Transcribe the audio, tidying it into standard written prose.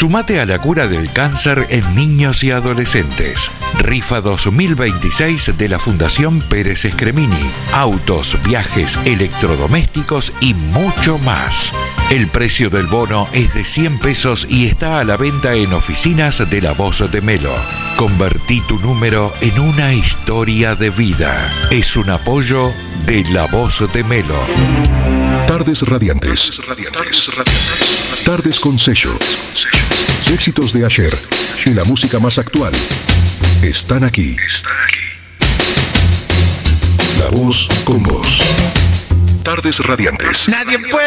Sumate a la cura del cáncer en niños y adolescentes. Rifa 2026 de la Fundación Pérez Escremini. Autos, viajes, electrodomésticos y mucho más. El precio del bono es de 100 pesos y está a la venta en oficinas de La Voz de Melo. Convertí tu número en una historia de vida. Es un apoyo de La Voz de Melo. Tardes radiantes. Tardes con sello. Éxitos de ayer y la música más actual están aquí. La Voz con vos. Tardes radiantes. Nadie puede